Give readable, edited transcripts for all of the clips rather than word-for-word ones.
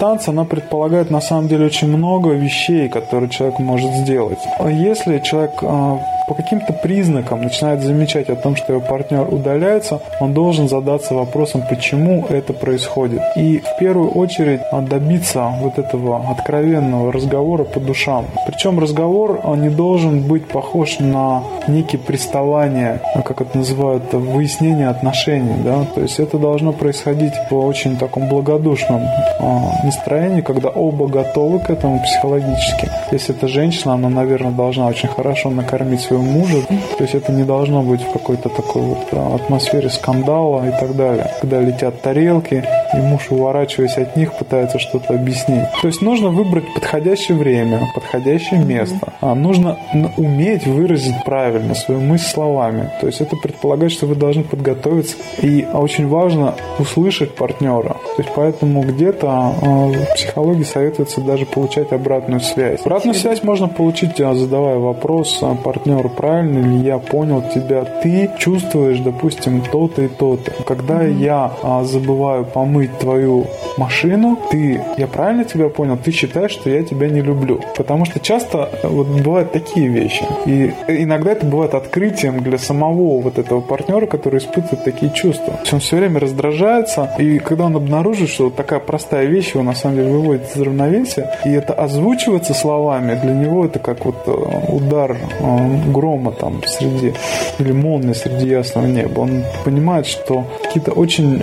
дистанция, она предполагает на самом деле очень много вещей, которые человек может сделать. Если человек по каким-то признакам начинает замечать о том, что его партнер удаляется, он должен задаться вопросом, почему это происходит. И в первую очередь добиться вот этого откровенного разговора по душам. Причем разговор не должен быть похож на некие приставания, как это называют, выяснение отношений. Да? То есть это должно происходить в очень таком благодушном настроении, когда оба готовы к этому психологически. Если это женщина, она, наверное, должна очень хорошо накормить своего мужа. То есть это не должно быть в какой-то такой вот атмосфере скандала и так далее. Когда летят тарелки, и муж, уворачиваясь от них, пытается что-то объяснить. То есть нужно выбрать подходящее время, подходящее место. Нужно уметь выразить правильно свою мысль словами. То есть это предполагает, что вы должны подготовиться. И очень важно услышать партнера. То есть поэтому где-то в психологии советуется даже получать обратную связь. Обратную связь можно получить, задавая вопрос партнеру: правильно ли я понял тебя? Ты чувствуешь, допустим, то-то и то-то. Когда я забываю помыть твою машину, я правильно тебя понял? Ты считаешь, что я тебя не люблю. Потому что часто вот бывают такие вещи. И иногда это бывает открытием для самого вот этого партнера, который испытывает такие чувства. Он все время раздражается, и когда он обнаружит, что вот такая простая вещь его на самом деле выводит из равновесия, и это озвучивается словами, для него это как вот удар грома там или молнии среди ясного неба. Он понимает, что какие-то очень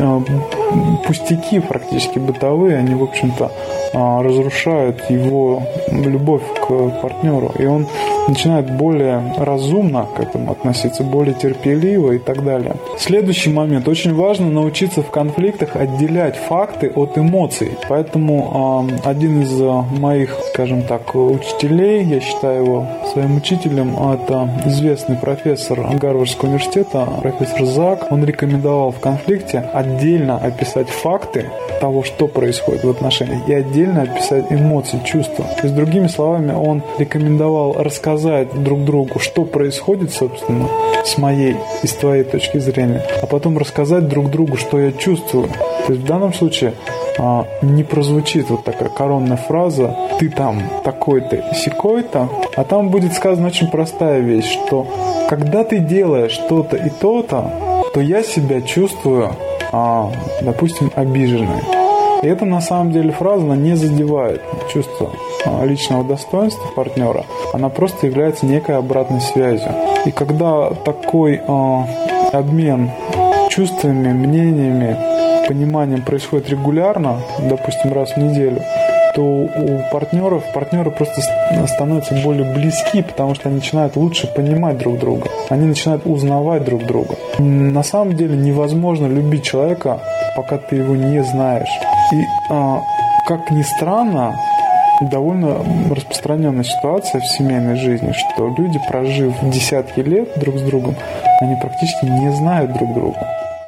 пустяки практически бытовые, они, в общем-то, разрушают его любовь к партнеру. И он начинает более разумно к этому относиться, более терпеливо и так далее. Следующий момент. Очень важно научиться в конфликтах отделять факты от эмоций. Поэтому один из моих, скажем так, учителей, я считаю его своим учителем, это известный профессор Гарвардского университета, профессор Зак. Он рекомендовал в конфликте отдельно описать факты того, что происходит в отношениях, и отдельно описать эмоции, чувства. То есть, другими словами, он рекомендовал рассказать друг другу, что происходит, собственно, с моей и с твоей точки зрения, а потом рассказать друг другу, что я чувствую. То есть в данном случае не прозвучит вот такая коронная фраза «ты там такой-то, сякой-то», а там будет сказана очень простая вещь, что когда ты делаешь то-то и то-то, то я себя чувствую, допустим, обиженной. И это на самом деле фраза, она не задевает чувство личного достоинства партнера, она просто является некой обратной связью. И когда такой обмен чувствами, мнениями, пониманием происходит регулярно, допустим, раз в неделю, то у партнеры просто становятся более близки, потому что они начинают лучше понимать друг друга. Они начинают узнавать друг друга. На самом деле невозможно любить человека, пока ты его не знаешь. И, как ни странно, довольно распространенная ситуация в семейной жизни, что люди, прожив десятки лет друг с другом, они практически не знают друг друга.